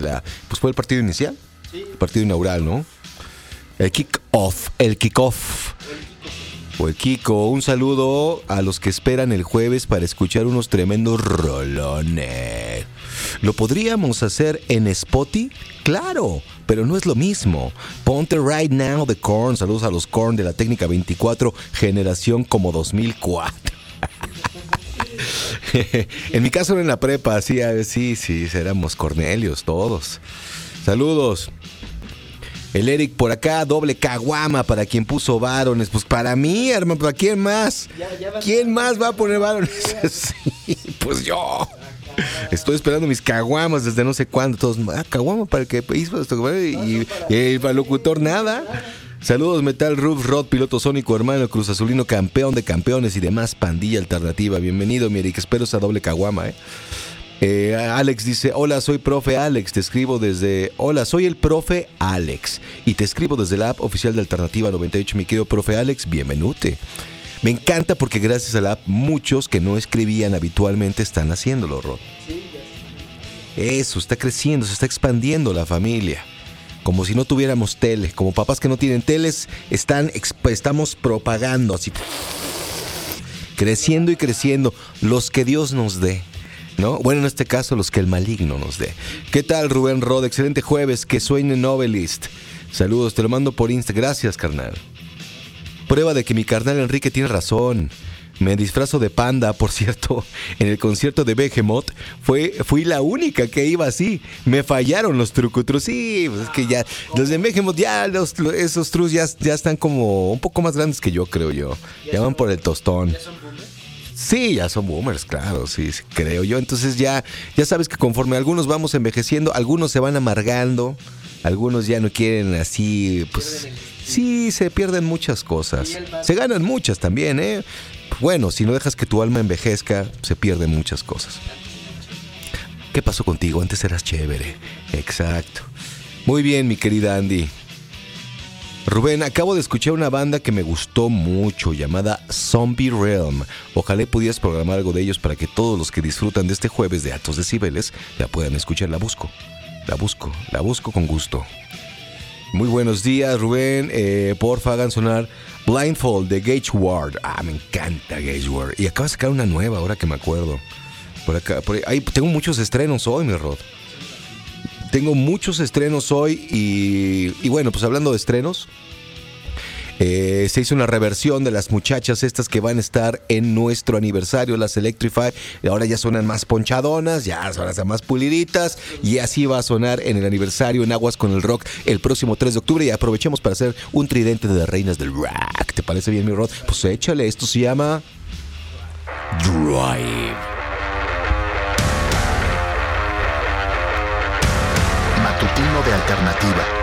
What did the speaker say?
Pues fue el partido inicial, el partido inaugural, ¿no? El kick-off. O el Kiko. Un saludo a los que esperan el jueves para escuchar unos tremendos rolones. ¿Lo podríamos hacer en Spotify? Claro, pero no es lo mismo. Ponte Right Now de Korn. Saludos a los Korn de la Técnica 24, generación como 2004. En mi caso era en la prepa, sí, éramos Cornelios todos. Saludos. El Eric por acá, doble caguama para quien puso varones. Pues para mí, hermano, ¿para quién más? ¿Quién más va a poner varones? Sí, pues yo. Estoy esperando mis caguamas desde no sé cuándo. Todos, caguama para el que hizo esto. Y el locutor, nada. Saludos, Metal Roof, Rod, piloto sónico, hermano Cruz Azulino, campeón de campeones y demás, pandilla alternativa. Bienvenido, mi Eric. Espero esa doble caguama, Alex dice, hola, soy profe Alex, te escribo desde... Hola, soy el profe Alex y te escribo desde la app oficial de Alternativa 98, mi querido profe Alex, bienvenute. Me encanta porque gracias a la app muchos que no escribían habitualmente están haciéndolo, Rod. Eso, está creciendo, se está expandiendo la familia. Como si no tuviéramos tele, como papás que no tienen teles, estamos propagando así, creciendo y creciendo, los que Dios nos dé. ¿No? Bueno, en este caso, los que el maligno nos dé. ¿Qué tal, Rubén Rod? Excelente jueves, que sueñe Novelist. Saludos, te lo mando por Insta. Gracias, carnal. Prueba de que mi carnal Enrique tiene razón. Me disfrazo de panda, por cierto. En el concierto de Behemoth fui la única que iba así. Me fallaron los trucutros. Sí, pues es que ya los de Behemoth, ya esos trus ya están como un poco más grandes que yo, creo yo. Ya van por el tostón. Sí, ya son boomers, claro, sí, creo yo. Entonces ya sabes que conforme algunos vamos envejeciendo, algunos se van amargando, algunos ya no quieren así, pues sí, se pierden muchas cosas. Se ganan muchas también, Bueno, si no dejas que tu alma envejezca, se pierden muchas cosas. ¿Qué pasó contigo? Antes eras chévere. Exacto. Muy bien, mi querida Andy. Rubén, acabo de escuchar una banda que me gustó mucho, llamada Zombie Realm. Ojalá pudieras programar algo de ellos para que todos los que disfrutan de este jueves de altos decibeles la puedan escuchar. La busco con gusto. Muy buenos días, Rubén. Porfa, hagan sonar Blindfold de Gage Ward. Me encanta Gage Ward. Y acaba de sacar una nueva, ahora que me acuerdo. Por ahí tengo muchos estrenos hoy, mi Rod. Tengo muchos estrenos hoy y bueno, pues hablando de estrenos, se hizo una reversión de las muchachas estas que van a estar en nuestro aniversario, las Electrify. Ahora ya suenan más ponchadonas, ya son más puliditas y así va a sonar en el aniversario en Aguas con el Rock el próximo 3 de octubre y aprovechemos para hacer un tridente de reinas del rock. ¿Te parece bien, mi Rod? Pues échale, esto se llama Drive. Matutino de Alternativa.